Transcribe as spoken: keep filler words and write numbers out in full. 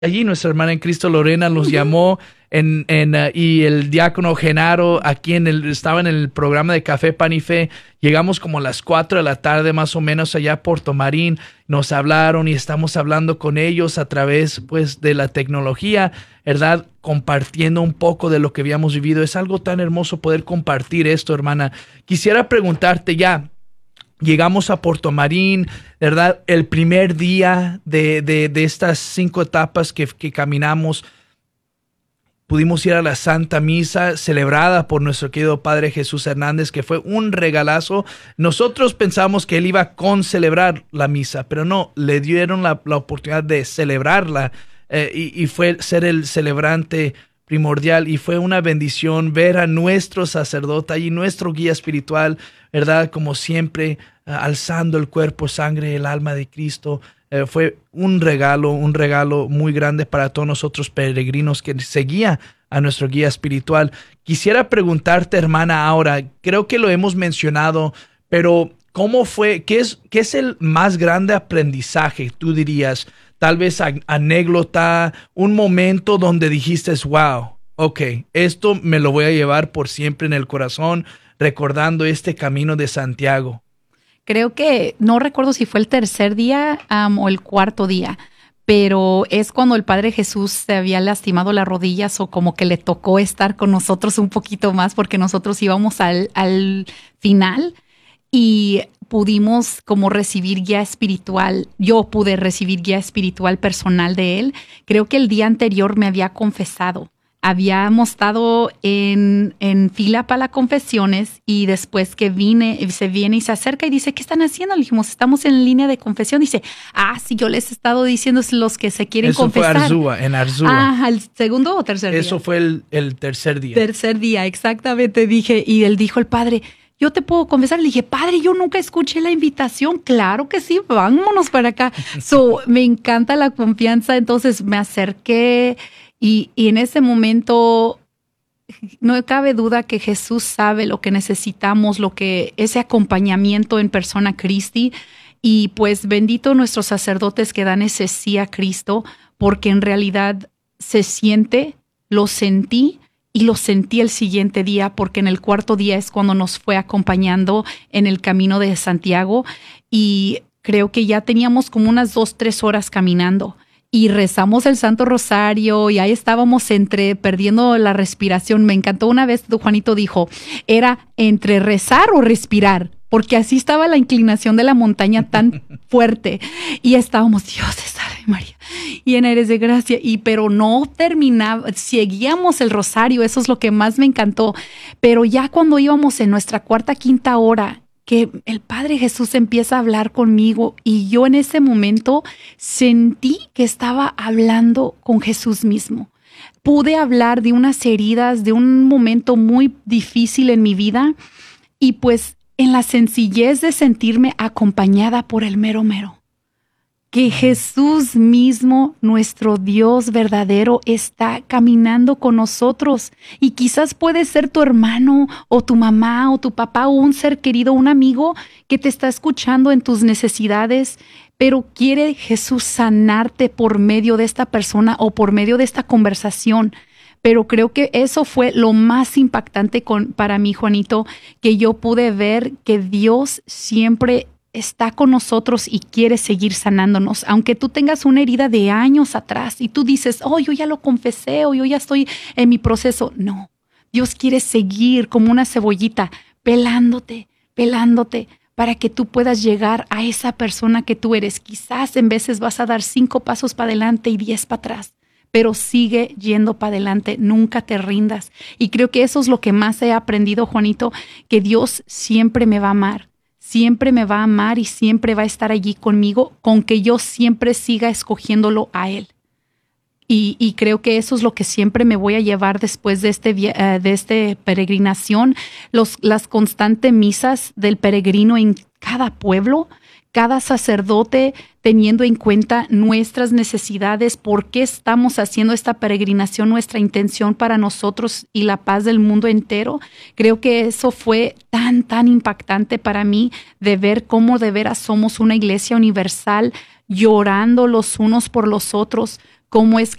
allí nuestra hermana en Cristo Lorena nos llamó en, en, uh, y el diácono Genaro aquí en el, estaba en el programa de Café Pan y Fe. Llegamos como a las cuatro de la tarde más o menos allá a Puerto Marín. Nos hablaron y estamos hablando con ellos a través pues de la tecnología, ¿verdad? Compartiendo un poco de lo que habíamos vivido. Es algo tan hermoso poder compartir esto, hermana. Quisiera preguntarte ya. Llegamos a Puerto Marín, ¿verdad? El primer día de, de, de estas cinco etapas que, que caminamos, pudimos ir a la Santa Misa celebrada por nuestro querido Padre Jesús Hernández, que fue un regalazo. Nosotros pensamos que él iba a concelebrar la misa, pero no, le dieron la, la oportunidad de celebrarla eh, y, y fue ser el celebrante primordial, y fue una bendición ver a nuestro sacerdote y nuestro guía espiritual, ¿verdad? Como siempre, uh, alzando el cuerpo, sangre, el alma de Cristo. Uh, fue un regalo, un regalo muy grande para todos nosotros peregrinos que seguía a nuestro guía espiritual. Quisiera preguntarte, hermana, ahora, creo que lo hemos mencionado, pero ¿cómo fue? ¿Qué es, qué es el más grande aprendizaje, tú dirías? Tal vez anécdota, un momento donde dijiste, wow, ok, esto me lo voy a llevar por siempre en el corazón, recordando este camino de Santiago. Creo que, no recuerdo si fue el tercer día um, o el cuarto día, pero es cuando el Padre Jesús se había lastimado las rodillas o como que le tocó estar con nosotros un poquito más porque nosotros íbamos al, al final y pudimos como recibir guía espiritual. Yo pude recibir guía espiritual personal de él. Creo que el día anterior me había confesado. Habíamos estado en, en fila para las confesiones y después que vine, se viene y se acerca y dice, ¿qué están haciendo? Le dijimos, estamos en línea de confesión. Dice, ah, sí, yo les he estado diciendo los que se quieren Eso confesar. Eso fue Arzúa, en Arzúa. Ah, ¿el segundo o tercer día? Eso fue el, el tercer día. Tercer día, exactamente, dije. Y él dijo, el padre, yo te puedo confesar. Le dije, padre, yo nunca escuché la invitación. Claro que sí, vámonos para acá. So, me encanta la confianza. Entonces me acerqué y, y en ese momento no cabe duda que Jesús sabe lo que necesitamos, lo que ese acompañamiento en persona Cristi. Y pues bendito nuestros sacerdotes que dan ese sí a Cristo, porque en realidad se siente, lo sentí. Y lo sentí el siguiente día porque en el cuarto día es cuando nos fue acompañando en el camino de Santiago y creo que ya teníamos como unas dos, tres horas caminando y rezamos el Santo Rosario y ahí estábamos entre perdiendo la respiración. Me encantó una vez, Juanito dijo, era entre rezar o respirar, porque así estaba la inclinación de la montaña tan fuerte y estábamos, Dios te salve María, llena eres de gracia, y pero no terminaba, seguíamos el rosario, eso es lo que más me encantó, pero ya cuando íbamos en nuestra cuarta, quinta hora, que el Padre Jesús empieza a hablar conmigo y yo en ese momento sentí que estaba hablando con Jesús mismo. Pude hablar de unas heridas, de un momento muy difícil en mi vida y pues en la sencillez de sentirme acompañada por el mero mero. Que Jesús mismo, nuestro Dios verdadero, está caminando con nosotros. Y quizás puede ser tu hermano o tu mamá o tu papá o un ser querido, un amigo que te está escuchando en tus necesidades, pero quiere Jesús sanarte por medio de esta persona o por medio de esta conversación. Pero creo que eso fue lo más impactante con, para mí, Juanito, que yo pude ver que Dios siempre está con nosotros y quiere seguir sanándonos. Aunque tú tengas una herida de años atrás y tú dices, oh, yo ya lo confesé o yo ya estoy en mi proceso. No, Dios quiere seguir como una cebollita, pelándote, pelándote, para que tú puedas llegar a esa persona que tú eres. Quizás en veces vas a dar cinco pasos para adelante y diez para atrás, pero sigue yendo para adelante, nunca te rindas. Y creo que eso es lo que más he aprendido, Juanito, que Dios siempre me va a amar. Siempre me va a amar y siempre va a estar allí conmigo, con que yo siempre siga escogiéndolo a Él. Y, y creo que eso es lo que siempre me voy a llevar después de este uh, de este peregrinación, los, las constantes misas del peregrino en cada pueblo, cada sacerdote teniendo en cuenta nuestras necesidades, por qué estamos haciendo esta peregrinación, nuestra intención para nosotros y la paz del mundo entero. Creo que eso fue tan, tan impactante para mí de ver cómo de veras somos una iglesia universal, llorando los unos por los otros, cómo es